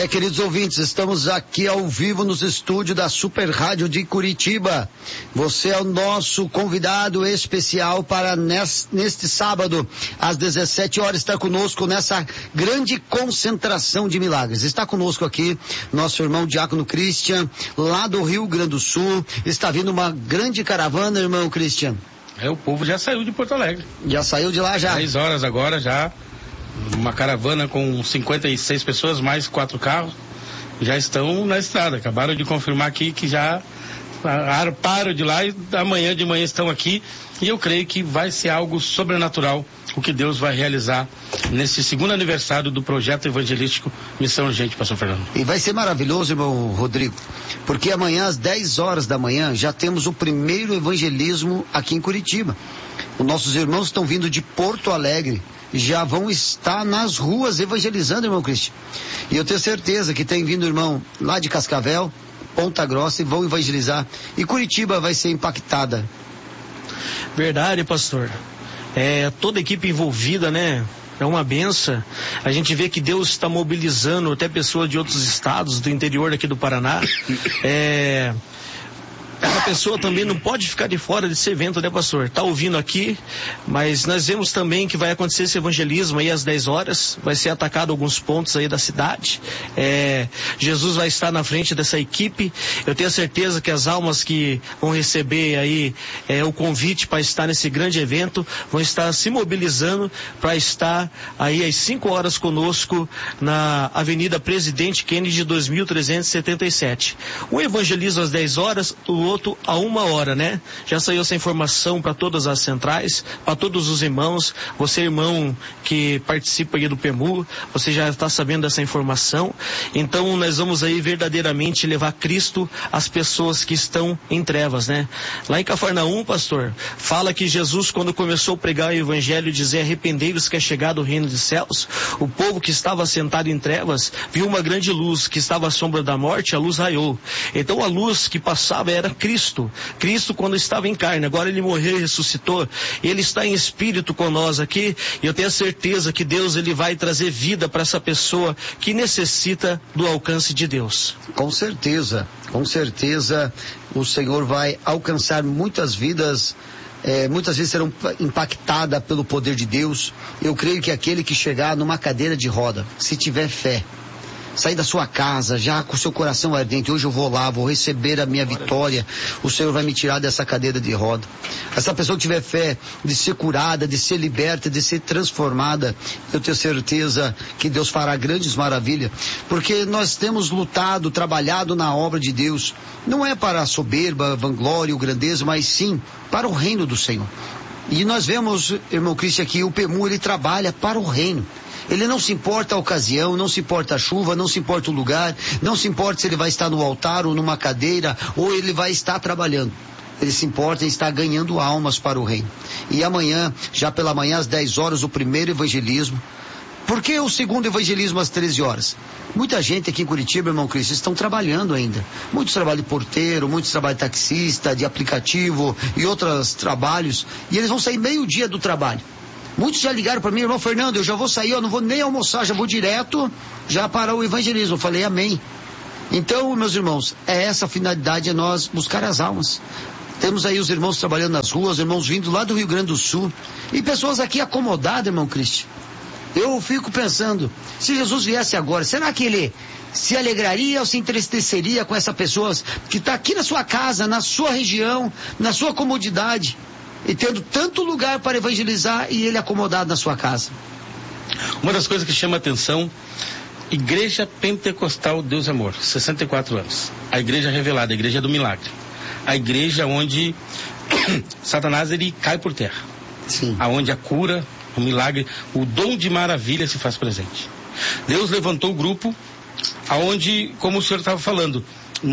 Queridos ouvintes, estamos aqui ao vivo nos estúdios da Super Rádio de Curitiba. Você é o nosso convidado especial para neste sábado, às 17 horas, estar conosco nessa grande concentração de milagres. Está conosco aqui nosso irmão Diácono Christian, lá do Rio Grande do Sul. Está vindo uma grande caravana, irmão Christian. O povo já saiu de Porto Alegre. Já saiu de lá já? 10 horas agora já. Uma caravana com 56 pessoas, mais 4 carros, já estão na estrada. Acabaram de confirmar aqui que já param de lá e amanhã de manhã estão aqui. E eu creio que vai ser algo sobrenatural o que Deus vai realizar nesse segundo aniversário do projeto evangelístico Missão Urgente, pastor Fernando. E vai ser maravilhoso, irmão Rodrigo, porque amanhã às 10 horas da manhã já temos o primeiro evangelismo aqui em Curitiba. Os nossos irmãos estão vindo de Porto Alegre, já vão estar nas ruas evangelizando, irmão Cristian. E eu tenho certeza que tem vindo irmão lá de Cascavel, Ponta Grossa, e vão evangelizar. E Curitiba vai ser impactada. Verdade, pastor. Toda a equipe envolvida, né? É uma benção. A gente vê que Deus está mobilizando até pessoas de outros estados, do interior aqui do Paraná. Essa pessoa também não pode ficar de fora desse evento, né, pastor? Tá ouvindo aqui, mas nós vemos também que vai acontecer esse evangelismo aí às 10 horas, vai ser atacado alguns pontos aí da cidade. Jesus vai estar na frente dessa equipe. Eu tenho certeza que as almas que vão receber aí o convite para estar nesse grande evento vão estar se mobilizando para estar aí às 5 horas conosco na Avenida Presidente Kennedy 2377. Um evangelismo às 10 horas, o outro a 1 hora, né? Já saiu essa informação para todas as centrais, para todos os irmãos. Você, irmão que participa aí do PEMU, você já está sabendo dessa informação. Então nós vamos aí verdadeiramente levar Cristo às pessoas que estão em trevas, né? Lá em Cafarnaum, pastor, fala que Jesus, quando começou a pregar o evangelho e dizer arrependei-vos que é chegado o reino dos céus, o povo que estava sentado em trevas viu uma grande luz que estava à sombra da morte, a luz raiou. Então a luz que passava era Cristo quando estava em carne. Agora ele morreu e ressuscitou, ele está em espírito com nós aqui, e eu tenho a certeza que Deus ele vai trazer vida para essa pessoa que necessita do alcance de Deus. Com certeza o Senhor vai alcançar muitas vidas. Muitas vezes serão impactadas pelo poder de Deus. Eu creio que aquele que chegar numa cadeira de roda, se tiver fé, sair da sua casa já com o seu coração ardente, hoje eu vou lá, vou receber a minha vitória, o Senhor vai me tirar dessa cadeira de roda. Essa pessoa que tiver fé de ser curada, de ser liberta, de ser transformada, eu tenho certeza que Deus fará grandes maravilhas, porque nós temos lutado, trabalhado na obra de Deus, não é para a soberba, vanglória ou grandeza, mas sim para o reino do Senhor. E nós vemos, irmão Cristian, que o PEMU ele trabalha para o reino. Ele não se importa a ocasião, não se importa a chuva, não se importa o lugar, não se importa se ele vai estar no altar ou numa cadeira, ou ele vai estar trabalhando. Ele se importa em estar ganhando almas para o reino. E amanhã, já pela manhã, às 10 horas, o primeiro evangelismo. Por que o segundo evangelismo às 13 horas? Muita gente aqui em Curitiba, irmão Cristo, estão trabalhando ainda. Muitos trabalham de porteiro, muitos trabalham de taxista, de aplicativo e outros trabalhos. E eles vão sair meio-dia do trabalho. Muitos já ligaram para mim, irmão Fernando, eu já vou sair, eu não vou nem almoçar, já vou direto já para o evangelismo. Eu falei amém. Então, meus irmãos, essa a finalidade, é nós buscar as almas. Temos aí os irmãos trabalhando nas ruas, irmãos vindo lá do Rio Grande do Sul, e pessoas aqui acomodadas, irmão Cristo. Eu fico pensando, se Jesus viesse agora, será que ele se alegraria ou se entristeceria com essa pessoa que está aqui na sua casa, na sua região, na sua comodidade, e tendo tanto lugar para evangelizar e ele acomodado na sua casa? Uma das coisas que chama a atenção, Igreja Pentecostal Deus Amor, 64 anos. A igreja revelada, a igreja do milagre. A igreja onde Satanás ele cai por terra. Sim. Aonde a cura, o milagre, o dom de maravilha se faz presente. Deus levantou o grupo aonde, como o senhor estava falando,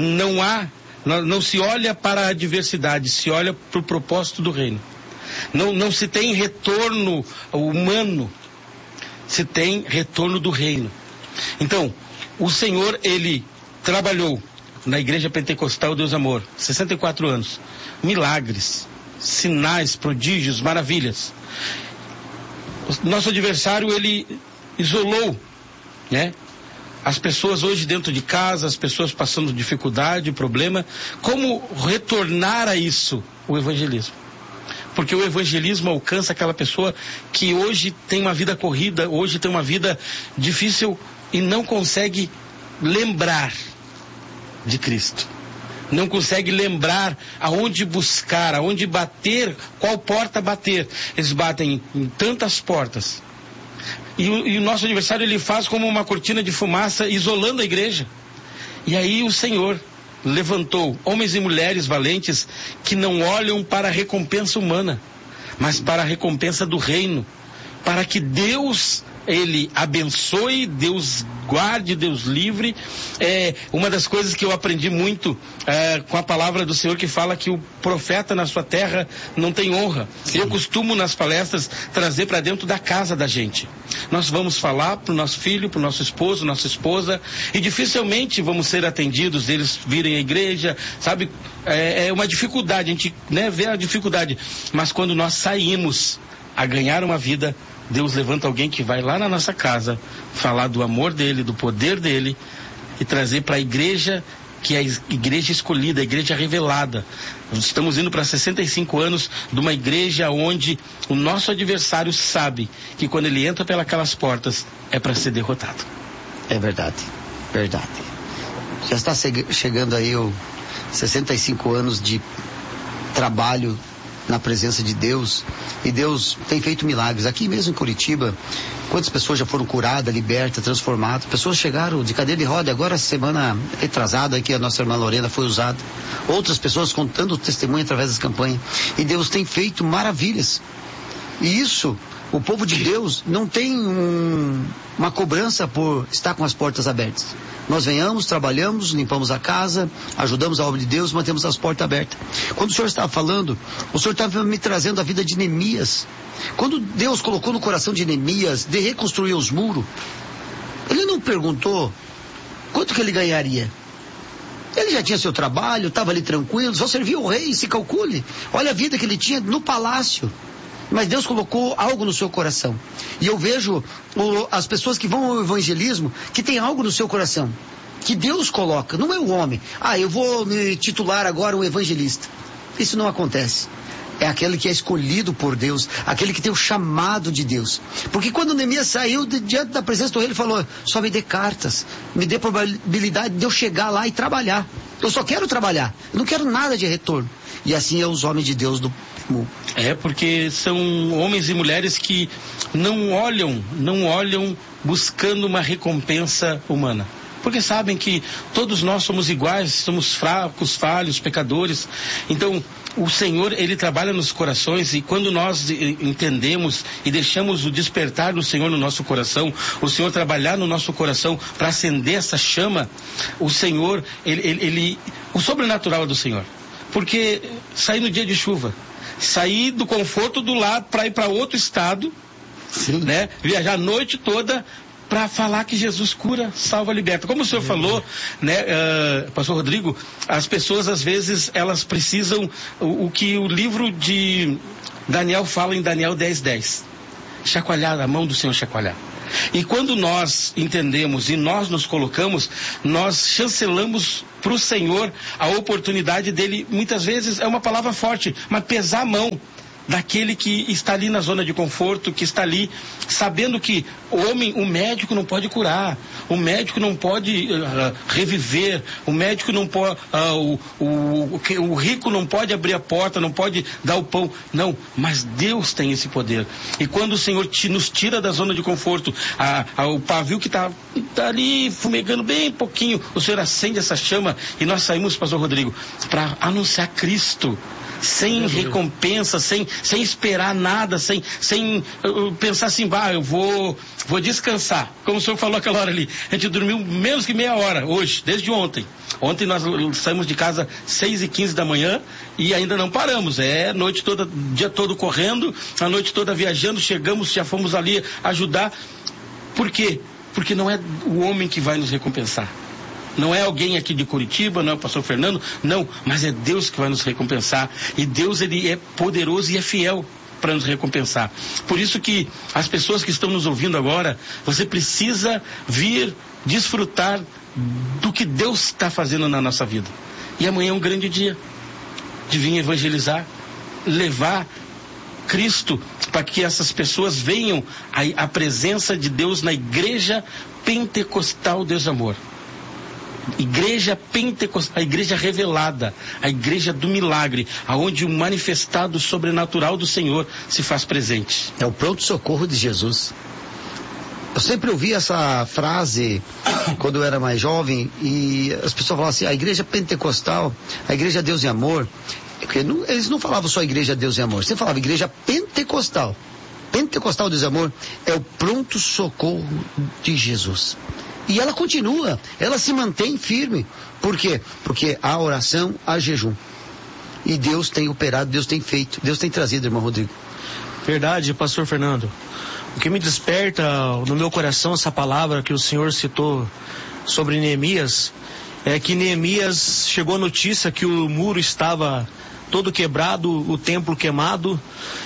não se olha para a adversidade, se olha para o propósito do reino. Não se tem retorno humano, se tem retorno do reino. Então, o Senhor, ele trabalhou na Igreja Pentecostal Deus Amor, 64 anos, milagres, sinais, prodígios, maravilhas. Nosso adversário, ele isolou, né? as pessoas hoje dentro de casa, as pessoas passando dificuldade, problema, como retornar a isso? O evangelismo. Porque o evangelismo alcança aquela pessoa que hoje tem uma vida corrida, hoje tem uma vida difícil e não consegue lembrar de Cristo. Não consegue lembrar aonde buscar, aonde bater, qual porta bater. Eles batem em tantas portas. E o nosso adversário, ele faz como uma cortina de fumaça, isolando a igreja. E aí o Senhor levantou homens e mulheres valentes que não olham para a recompensa humana, mas para a recompensa do reino, para que Deus, Ele abençoe, Deus guarde, Deus livre. Uma das coisas que eu aprendi muito com a palavra do Senhor, que fala que o profeta na sua terra não tem honra. Eu costumo nas palestras trazer para dentro da casa da gente. Nós vamos falar para o nosso filho, para o nosso esposo, nossa esposa, e dificilmente vamos ser atendidos, eles virem à igreja, sabe? É uma dificuldade, a gente vê a dificuldade, mas quando nós saímos a ganhar uma vida, Deus levanta alguém que vai lá na nossa casa falar do amor dele, do poder dele, e trazer para a igreja, que é a igreja escolhida, a igreja revelada. Estamos indo para 65 anos de uma igreja onde o nosso adversário sabe que quando ele entra pelas portas é para ser derrotado. É verdade, verdade. Já está chegando aí 65 anos de trabalho na presença de Deus, e Deus tem feito milagres. Aqui mesmo em Curitiba, quantas pessoas já foram curadas, libertas, transformadas? Pessoas chegaram de cadeira de roda, agora semana retrasada que a nossa irmã Lorena foi usada. Outras pessoas contando o testemunho através das campanhas. E Deus tem feito maravilhas. E isso, o povo de Deus não tem uma cobrança por estar com as portas abertas. Nós venhamos, trabalhamos, limpamos a casa, ajudamos a obra de Deus, mantemos as portas abertas. Quando o senhor estava falando, o senhor estava me trazendo a vida de Neemias. Quando Deus colocou no coração de Neemias de reconstruir os muros, ele não perguntou quanto que ele ganharia. Ele já tinha seu trabalho, estava ali tranquilo, só servia o rei, se calcule. Olha a vida que ele tinha no palácio. Mas Deus colocou algo no seu coração. E eu vejo as pessoas que vão ao evangelismo, que tem algo no seu coração, que Deus coloca, não é o homem. Eu vou me titular agora um evangelista. Isso não acontece. É aquele que é escolhido por Deus, aquele que tem o chamado de Deus. Porque quando Neemias saiu diante da presença do rei, ele falou: só me dê cartas, me dê probabilidade de eu chegar lá e trabalhar. Eu só quero trabalhar, eu não quero nada de retorno. E assim é os homens de Deus do mundo. Porque são homens e mulheres que não olham buscando uma recompensa humana. Porque sabem que todos nós somos iguais, somos fracos, falhos, pecadores. Então, o Senhor, Ele trabalha nos corações, e quando nós entendemos e deixamos o despertar do Senhor no nosso coração, o Senhor trabalhar no nosso coração para acender essa chama, o Senhor, o sobrenatural é do Senhor. Porque sair no dia de chuva, sair do conforto do lar para ir para outro estado, viajar a noite toda para falar que Jesus cura, salva, liberta. Como o senhor falou, pastor Rodrigo, as pessoas às vezes elas precisam o que o livro de Daniel fala em Daniel 10:10, chacoalhar, a mão do Senhor chacoalhar. E quando nós entendemos e nós nos colocamos, nós chancelamos para o Senhor a oportunidade dele, muitas vezes é uma palavra forte, mas pesar a mão daquele que está ali na zona de conforto, que está ali sabendo que o médico não pode curar, o médico não pode reviver, o médico não pode, o rico não pode abrir a porta, não pode dar o pão, não, mas Deus tem esse poder. E quando o Senhor nos tira da zona de conforto, o pavio que está ali fumegando bem pouquinho, o Senhor acende essa chama e nós saímos, pastor Rodrigo, para anunciar Cristo, sem recompensa, sem esperar nada, sem pensar assim, eu vou descansar. Como o senhor falou aquela hora ali, a gente dormiu menos que meia hora hoje, desde ontem. Ontem nós saímos de casa 6h15 da manhã e ainda não paramos. Noite toda, dia todo correndo, a noite toda viajando, chegamos, já fomos ali ajudar. Por quê? Porque não é o homem que vai nos recompensar. Não é alguém aqui de Curitiba, não é o pastor Fernando, não, mas é Deus que vai nos recompensar. E Deus, Ele é poderoso e é fiel. para nos recompensar. Por isso que as pessoas que estão nos ouvindo agora, você precisa vir desfrutar do que Deus está fazendo na nossa vida. E amanhã é um grande dia de vir evangelizar, levar Cristo para que essas pessoas venham a presença de Deus na igreja pentecostal Deus Amor. Igreja pentecostal, a igreja revelada, a igreja do milagre, aonde o manifestado sobrenatural do Senhor se faz presente. É o pronto-socorro de Jesus. Eu sempre ouvi essa frase quando eu era mais jovem, e as pessoas falavam assim: a igreja pentecostal, a igreja Deus e Amor. Porque eles não falavam só igreja Deus e Amor, você falava igreja pentecostal. Pentecostal Deus e Amor é o pronto-socorro de Jesus. E ela continua, ela se mantém firme. Por quê? Porque há oração, há jejum. E Deus tem operado, Deus tem feito, Deus tem trazido, irmão Rodrigo. Verdade, pastor Fernando. O que me desperta no meu coração essa palavra que o senhor citou sobre Neemias, é que Neemias chegou a notícia que o muro estava todo quebrado, o templo queimado,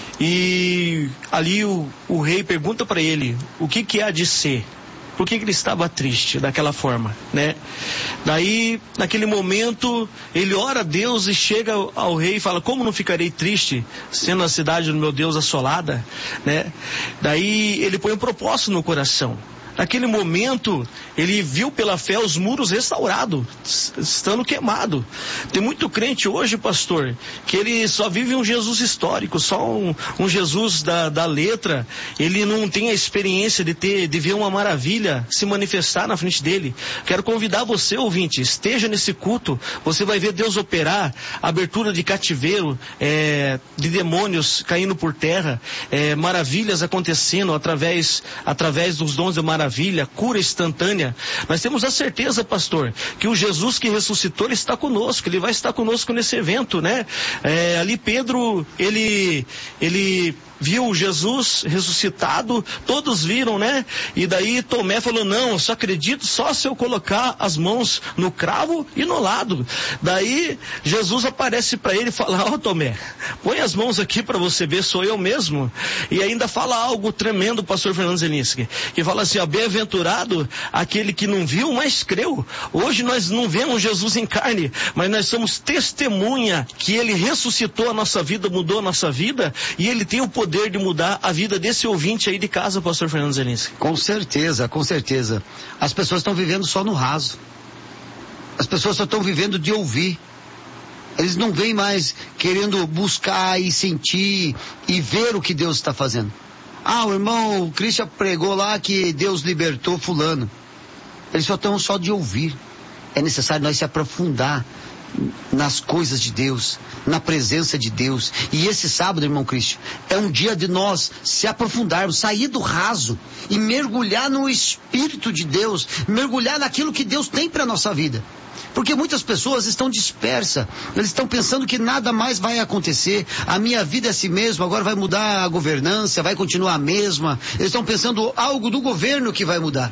e ali o rei pergunta para ele o que há de ser. Por que ele estava triste daquela forma, né? Daí, naquele momento, ele ora a Deus e chega ao rei e fala: como não ficarei triste, sendo a cidade do meu Deus assolada, né? Daí, ele põe um propósito no coração. Naquele momento, ele viu pela fé os muros restaurados, estando queimado. Tem muito crente hoje, pastor, que ele só vive um Jesus histórico, só um Jesus da letra. Ele não tem a experiência de ver uma maravilha se manifestar na frente dele. Quero convidar você, ouvinte, esteja nesse culto, você vai ver Deus operar, abertura de cativeiro, de demônios caindo por terra, maravilhas acontecendo através dos dons de maravilha, cura instantânea. Nós temos a certeza, pastor, que o Jesus que ressuscitou, ele está conosco, ele vai estar conosco nesse evento, né? Ali Pedro, ele viu Jesus ressuscitado, todos viram, né? E daí Tomé falou: não, eu só acredito só se eu colocar as mãos no cravo e no lado. Daí Jesus aparece para ele e fala: ó, Tomé, põe as mãos aqui para você ver, sou eu mesmo. E ainda fala algo tremendo, pastor Fernando Zelinski, que fala assim: ó, bem-aventurado aquele que não viu, mas creu. Hoje nós não vemos Jesus em carne, mas nós somos testemunha que ele ressuscitou a nossa vida, mudou a nossa vida, e ele tem o poder de mudar a vida desse ouvinte aí de casa, pastor Fernando Zelinski. Com certeza, com certeza. As pessoas estão vivendo só no raso. As pessoas só estão vivendo de ouvir. Eles não vêm mais querendo buscar e sentir e ver o que Deus está fazendo. Ah, o irmão Christian pregou lá que Deus libertou fulano. Eles só estão só de ouvir. É necessário nós se aprofundar nas coisas de Deus, na presença de Deus. E esse sábado, irmão Cristian, é um dia de nós se aprofundarmos, sair do raso e mergulhar no Espírito de Deus, mergulhar naquilo que Deus tem para a nossa vida. Porque muitas pessoas estão dispersas, eles estão pensando que nada mais vai acontecer, a minha vida é assim mesmo, agora vai mudar a governança, vai continuar a mesma. Eles estão pensando algo do governo que vai mudar.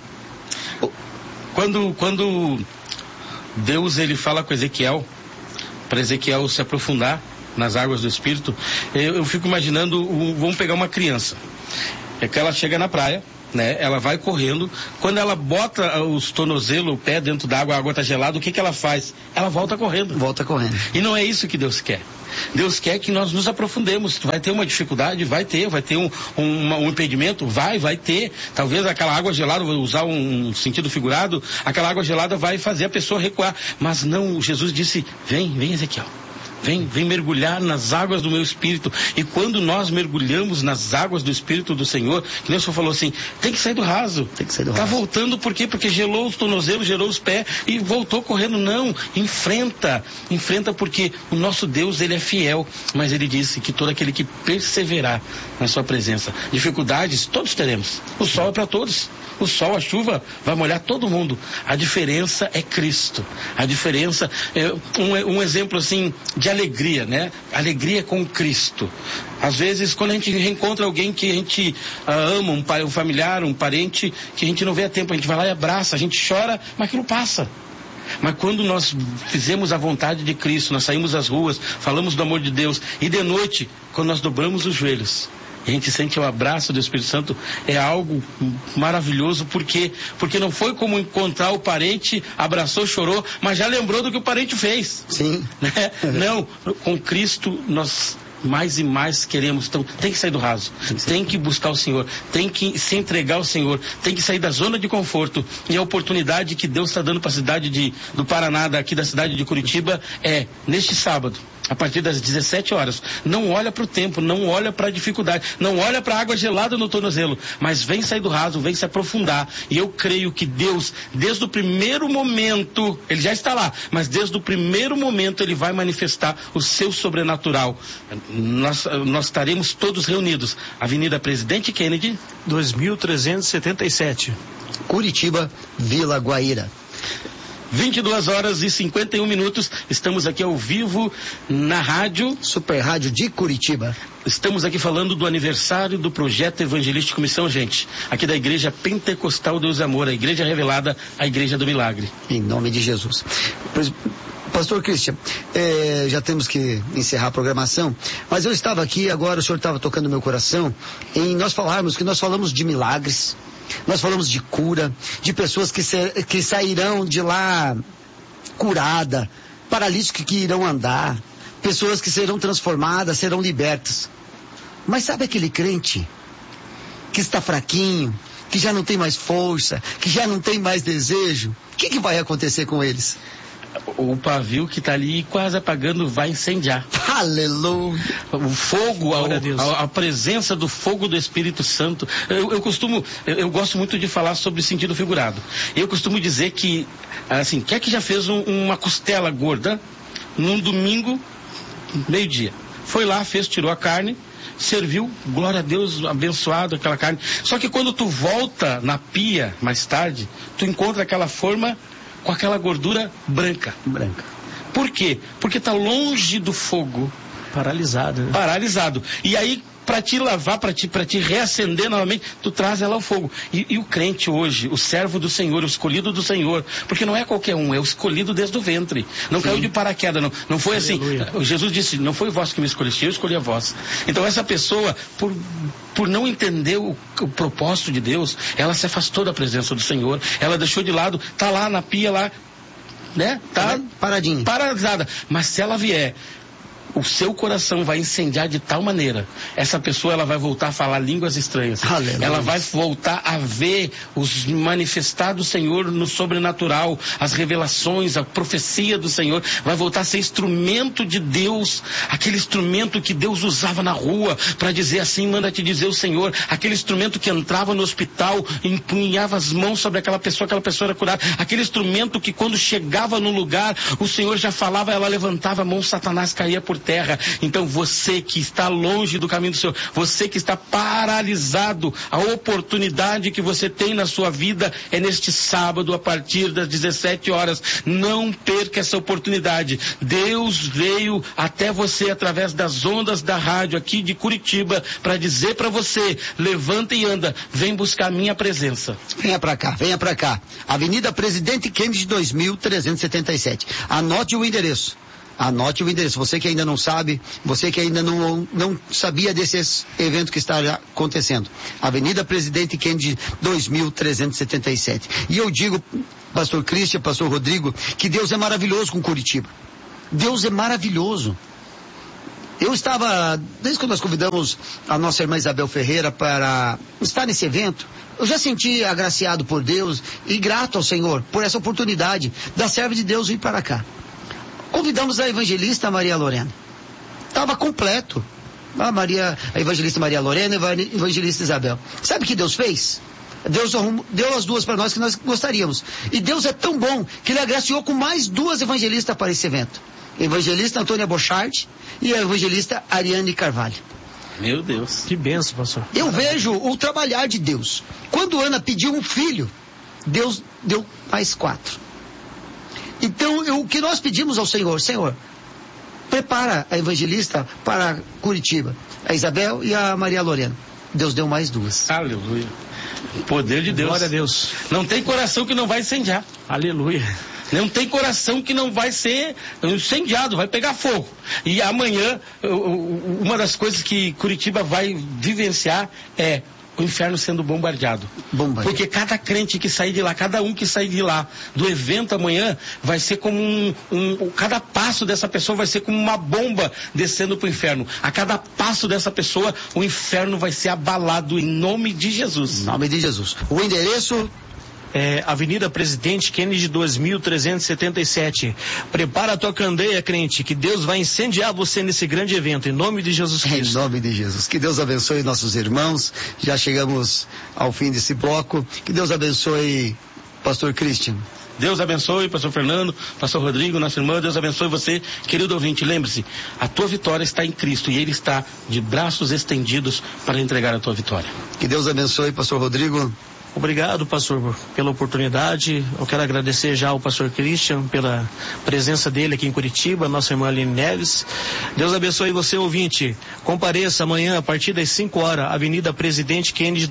Quando Deus ele fala com Ezequiel, para Ezequiel se aprofundar nas águas do Espírito, eu fico imaginando, vamos pegar uma criança, é que ela chega na praia, né? Ela vai correndo, quando ela bota os tornozelos, o pé dentro da água, a água está gelada, o que ela faz? Ela volta correndo. Volta correndo. E não é isso que Deus quer. Deus quer que nós nos aprofundemos. Vai ter uma dificuldade? Vai ter um impedimento? Vai ter. Talvez aquela água gelada, vou usar um sentido figurado, aquela água gelada vai fazer a pessoa recuar. Mas não, Jesus disse: vem Ezequiel. Vem mergulhar nas águas do meu Espírito. E quando nós mergulhamos nas águas do Espírito do Senhor, que nem o Senhor falou assim, tem que sair do raso. Tem que sair do raso. Tá voltando por quê? Porque gelou os tornozelos, gelou os pés e voltou correndo. Não, enfrenta porque o nosso Deus, ele é fiel. Mas ele disse que todo aquele que perseverar na sua presença, dificuldades, todos teremos. O sol é para todos. O sol, a chuva, vai molhar todo mundo. A diferença é Cristo. A diferença é um exemplo assim de alegria, né? Alegria com Cristo. Às vezes, quando a gente reencontra alguém que a gente ama, um familiar, um parente, que a gente não vê a tempo, a gente vai lá e abraça, a gente chora, mas aquilo passa. Mas quando nós fizemos a vontade de Cristo, nós saímos às ruas, falamos do amor de Deus, e de noite, quando nós dobramos os joelhos, a gente sente o abraço do Espírito Santo, é algo maravilhoso, porque não foi como encontrar o parente, abraçou, chorou, mas já lembrou do que o parente fez. Sim. Né? Não, com Cristo nós mais e mais queremos, então tem que sair do raso, tem que buscar o Senhor, tem que se entregar ao Senhor, tem que sair da zona de conforto, e a oportunidade que Deus está dando para a cidade do Paraná, daqui da cidade de Curitiba, é neste sábado, a partir das 17 horas, não olha para o tempo, não olha para a dificuldade, não olha para a água gelada no tornozelo, mas vem sair do raso, vem se aprofundar, e eu creio que Deus, desde o primeiro momento, Ele já está lá, mas desde o primeiro momento Ele vai manifestar o seu sobrenatural. Nós estaremos todos reunidos, Avenida Presidente Kennedy, 2377, Curitiba, Vila Guaíra. 22 horas e 51 minutos, estamos aqui ao vivo na rádio Super Rádio de Curitiba. Estamos aqui falando do aniversário do Projeto Evangelístico Missão Gente, aqui da Igreja Pentecostal Deus e Amor, a Igreja Revelada, a Igreja do Milagre. Em nome de Jesus. Pastor Christian, já temos que encerrar a programação, mas eu estava aqui, agora o senhor estava tocando no meu coração, em nós falamos de milagres, nós falamos de cura, de pessoas que sairão de lá curada, paralíticos que irão andar, pessoas que serão transformadas, serão libertas. Mas sabe aquele crente que está fraquinho, que já não tem mais força, que já não tem mais desejo? O que vai acontecer com eles? O pavio que está ali quase apagando vai incendiar. Aleluia! O fogo, a presença do fogo do Espírito Santo. Eu gosto muito de falar sobre sentido figurado. Eu costumo dizer que, assim, quem é que já fez uma costela gorda num domingo, meio-dia? Foi lá, tirou a carne, serviu, glória a Deus, abençoado aquela carne. Só que quando tu volta na pia, mais tarde, tu encontra aquela forma com aquela gordura branca. Por quê? Porque está longe do fogo. Paralisado. Né? Paralisado. E aí, para te lavar, para te reacender novamente, tu traz ela ao fogo. E o crente hoje, o servo do Senhor, o escolhido do Senhor, porque não é qualquer um, é o escolhido desde o ventre. Não caiu de paraquedas, não foi assim. Jesus disse, não foi vós que me escolheste, eu escolhi a vós. Então essa pessoa, por não entender o propósito de Deus, ela se afastou da presença do Senhor, ela deixou de lado, tá lá na pia lá, né? Tá paradinha, paralisada. Mas se ela vier, o seu coração vai incendiar de tal maneira, essa pessoa ela vai voltar a falar línguas estranhas. Aleluia. Ela vai voltar a ver os manifestados do Senhor no sobrenatural, as revelações, a profecia do Senhor, vai voltar a ser instrumento de Deus, aquele instrumento que Deus usava na rua para dizer assim, manda te dizer o Senhor, aquele instrumento que entrava no hospital, empunhava as mãos sobre aquela pessoa era curada, aquele instrumento que quando chegava no lugar, o Senhor já falava, ela levantava a mão, Satanás caía por terra. Então você que está longe do caminho do Senhor, você que está paralisado, a oportunidade que você tem na sua vida é neste sábado a partir das 17 horas. Não perca essa oportunidade. Deus veio até você através das ondas da rádio aqui de Curitiba para dizer para você, levanta e anda, vem buscar a minha presença. Venha para cá. Avenida Presidente Kennedy 2377. Anote o endereço. Você que ainda não sabe, você que ainda não sabia desse evento que está acontecendo. Avenida Presidente Kennedy 2377. E eu digo, Pastor Christian, Pastor Rodrigo, que Deus é maravilhoso com Curitiba. Deus é maravilhoso. Eu estava, desde quando nós convidamos a nossa irmã Isabel Ferreira para estar nesse evento, eu já senti agraciado por Deus e grato ao Senhor por essa oportunidade da serva de Deus vir para cá. Convidamos a evangelista Maria Lorena. Estava completo. A evangelista Maria Lorena e a evangelista Isabel. Sabe o que Deus fez? Deus deu as duas para nós que nós gostaríamos. E Deus é tão bom que Ele agraciou com mais duas evangelistas para esse evento. A evangelista Antônia Bochard e a evangelista Ariane Carvalho. Meu Deus. Que bênção, pastor. Eu vejo o trabalhar de Deus. Quando Ana pediu um filho, Deus deu mais 4. Então, o que nós pedimos ao Senhor, prepara a evangelista para Curitiba, a Isabel e a Maria Lorena. Deus deu mais 2. Aleluia. O poder de Deus. Glória a Deus. Não tem coração que não vai incendiar. Aleluia. Não tem coração que não vai ser incendiado, vai pegar fogo. E amanhã, uma das coisas que Curitiba vai vivenciar é o inferno sendo bombardeado. Porque cada crente que sair de lá, cada um que sair de lá, do evento amanhã, vai ser como cada passo dessa pessoa vai ser como uma bomba descendo para o inferno. A cada passo dessa pessoa, o inferno vai ser abalado em nome de Jesus. Em nome de Jesus. O endereço? Avenida Presidente Kennedy 2377. Prepara a tua candeia, crente, que Deus vai incendiar você nesse grande evento, em nome de Jesus Cristo. Em nome de Jesus. Que Deus abençoe nossos irmãos. Já chegamos ao fim desse bloco. Que Deus abençoe Pastor Christian. Deus abençoe, pastor Fernando, pastor Rodrigo, nossa irmã, Deus abençoe você, querido ouvinte. Lembre-se, a tua vitória está em Cristo e Ele está de braços estendidos para entregar a tua vitória. Que Deus abençoe, pastor Rodrigo. Obrigado, pastor, pela oportunidade. Eu quero agradecer já ao pastor Christian pela presença dele aqui em Curitiba, nossa irmã Aline Neves. Deus abençoe você, ouvinte. Compareça amanhã a partir das 5 horas, Avenida Presidente Kennedy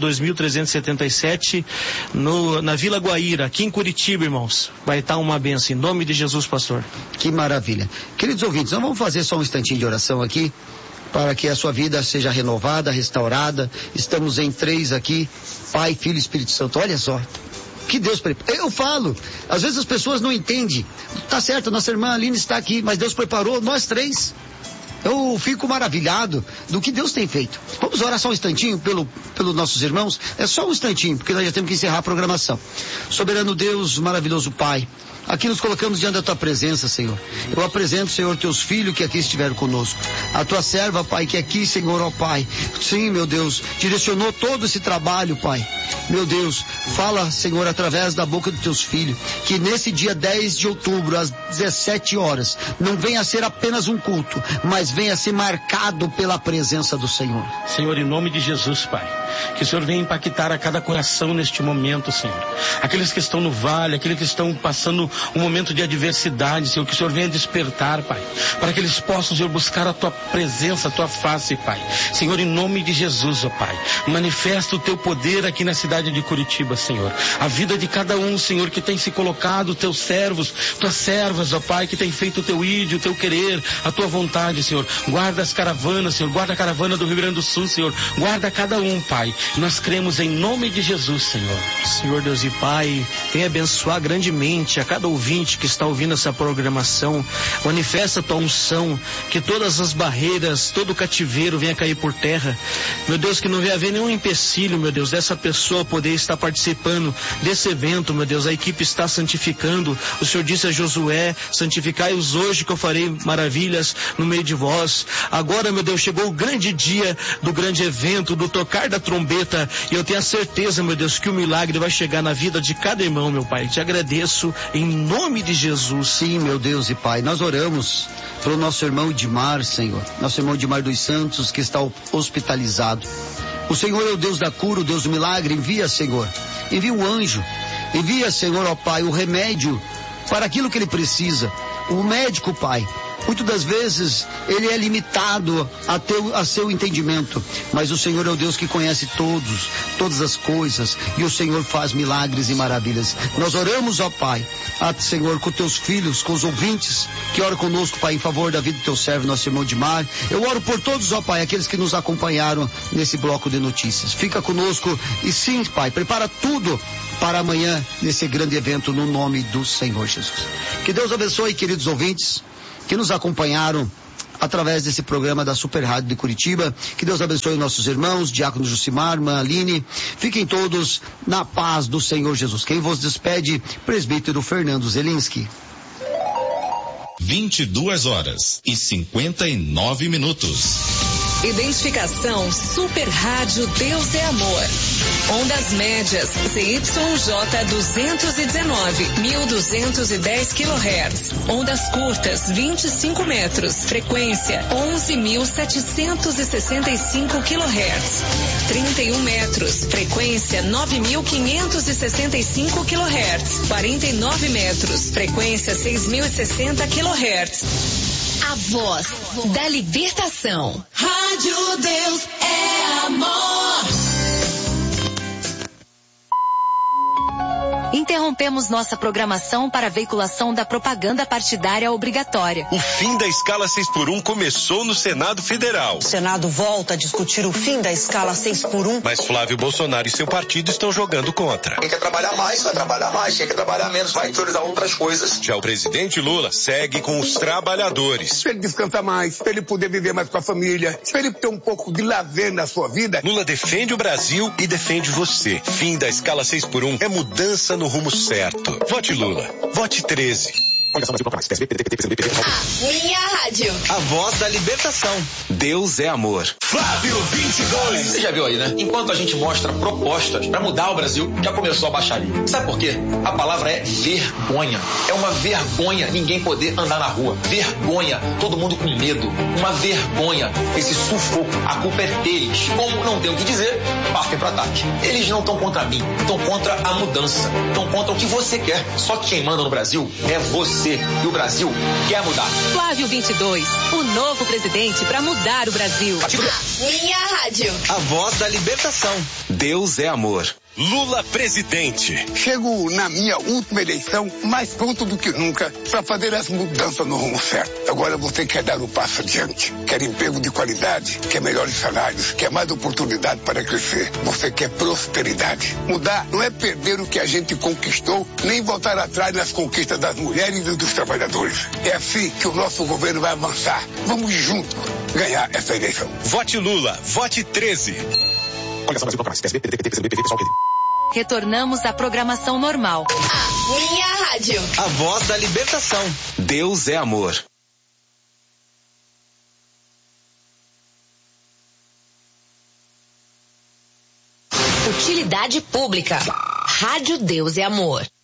2377, na Vila Guaíra, aqui em Curitiba, irmãos. Vai estar uma bênção, em nome de Jesus, pastor. Que maravilha. Queridos ouvintes, nós vamos fazer só um instantinho de oração aqui, para que a sua vida seja renovada, restaurada. Estamos em 3 aqui, Pai, Filho e Espírito Santo. Olha só, que Deus preparou. Eu falo, às vezes as pessoas não entendem. Tá certo, nossa irmã Aline está aqui, mas Deus preparou nós 3. Eu fico maravilhado do que Deus tem feito. Vamos orar só um instantinho pelos nossos irmãos? É só um instantinho, porque nós já temos que encerrar a programação. Soberano Deus, maravilhoso Pai, aqui nos colocamos diante da tua presença, Senhor. Eu apresento, Senhor, teus filhos que aqui estiveram conosco. A tua serva, Pai, que aqui, Senhor, ó Pai. Sim, meu Deus, direcionou todo esse trabalho, Pai. Meu Deus, fala, Senhor, através da boca dos teus filhos, que nesse dia 10 de outubro, às 17 horas, não venha a ser apenas um culto, mas venha a ser marcado pela presença do Senhor. Senhor, em nome de Jesus, Pai, que o Senhor venha impactar a cada coração neste momento, Senhor. Aqueles que estão no vale, aqueles que estão passando um momento de adversidade, Senhor, que o Senhor venha despertar, Pai, para que eles possam, Senhor, buscar a tua presença, a tua face, Pai. Senhor, em nome de Jesus, ó Pai, manifesta o teu poder aqui na cidade de Curitiba, Senhor. A vida de cada um, Senhor, que tem se colocado, teus servos, tuas servas, ó Pai, que tem feito o teu ídio, o teu querer, a tua vontade, Senhor. Guarda as caravanas, Senhor, guarda a caravana do Rio Grande do Sul, Senhor. Guarda cada um, Pai. Nós cremos em nome de Jesus, Senhor. Senhor Deus e Pai, venha abençoar grandemente a cada ouvinte que está ouvindo essa programação. Manifesta a tua unção, que todas as barreiras, todo o cativeiro venha cair por terra. Meu Deus, que não venha haver nenhum empecilho, meu Deus, dessa pessoa poder estar participando desse evento, meu Deus. A equipe está santificando. O Senhor disse a Josué: santificai-os hoje que eu farei maravilhas no meio de vós. Agora, meu Deus, chegou o grande dia do grande evento, do tocar da trombeta, e eu tenho a certeza, meu Deus, que o milagre vai chegar na vida de cada irmão, meu Pai. Te agradeço em nome de Jesus. Sim, meu Deus e Pai, nós oramos pelo nosso irmão Edmar, Senhor, nosso irmão Edmar dos Santos, que está hospitalizado. O Senhor é o Deus da cura, o Deus do milagre. Envia, Senhor, envia um anjo, envia, Senhor, ó Pai, o remédio para aquilo que ele precisa. O médico, Pai, muitas das vezes ele é limitado a seu entendimento, mas o Senhor é o Deus que conhece todas as coisas, e o Senhor faz milagres e maravilhas. Nós oramos, ó Pai, Senhor, com teus filhos, com os ouvintes que oram conosco, Pai, em favor da vida do teu servo, nosso irmão Edmar. Eu oro por todos, ó Pai, aqueles que nos acompanharam nesse bloco de notícias. Fica conosco e sim, Pai, prepara tudo para amanhã nesse grande evento no nome do Senhor Jesus. Que Deus abençoe, queridos ouvintes que nos acompanharam através desse programa da Super Rádio de Curitiba. Que Deus abençoe nossos irmãos, Diácono Jucimar, irmã Aline. Fiquem todos na paz do Senhor Jesus. Quem vos despede, presbítero Fernando Zelinski. 22h59. Identificação Super Rádio Deus é Amor. Ondas médias ZYJ 219, 1210 kHz. Ondas curtas 25 metros. Frequência 11.765 kHz. 31 metros. Frequência 9.565 kHz. 49 metros. Frequência 6.060 kHz. A voz da libertação. Rádio Deus é Amor. Interrompemos nossa programação para a veiculação da propaganda partidária obrigatória. O fim da escala 6x1 começou no Senado Federal. O Senado volta a discutir o fim da escala 6x1. Mas Flávio Bolsonaro e seu partido estão jogando contra. Quem quer trabalhar mais, vai trabalhar mais. Quem quer trabalhar menos, vai priorizar outras coisas. Já o presidente Lula segue com os trabalhadores. Para ele descansar mais, para ele poder viver mais com a família, para ele ter um pouco de lazer na sua vida. Lula defende o Brasil e defende você. Fim da escala 6x1 é mudança no rumo certo. Vote Lula. Vote 13. Minha rádio. A voz da libertação. Deus é amor. Flávio 22. Você já viu aí, né? Enquanto a gente mostra propostas para mudar o Brasil, já começou a baixaria. Sabe por quê? A palavra é vergonha. É uma vergonha ninguém poder andar na rua. Vergonha. Todo mundo com medo. Uma vergonha. Esse sufoco. A culpa é deles. Como não tem o que dizer, partem para ataque. Eles não estão contra mim. Estão contra a mudança. Estão contra o que você quer. Só que quem manda no Brasil é você. E o Brasil quer mudar. Flávio 22, o novo presidente para mudar o Brasil. Minha rádio. A voz da libertação. Deus é amor. Lula presidente. Chego na minha última eleição mais pronto do que nunca para fazer as mudanças no rumo certo. Agora você quer dar um passo adiante, quer emprego de qualidade, quer melhores salários, quer mais oportunidade para crescer. Você quer prosperidade. Mudar não é perder o que a gente conquistou, nem voltar atrás nas conquistas das mulheres e dos trabalhadores. É assim que o nosso governo vai avançar. Vamos juntos ganhar essa eleição. Vote Lula. Vote 13. Retornamos à programação normal. Minha rádio. A voz da libertação. Deus é amor. Utilidade pública. Rádio Deus é amor.